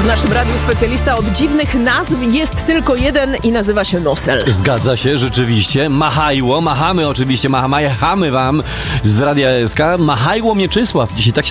W naszym radiu specjalista od dziwnych nazw, jest tylko jeden i nazywa się Nosel. Zgadza się, rzeczywiście. Machajło, machamy oczywiście, machamy wam z Radia SK. Machajło Mieczysław. Dzisiaj tak się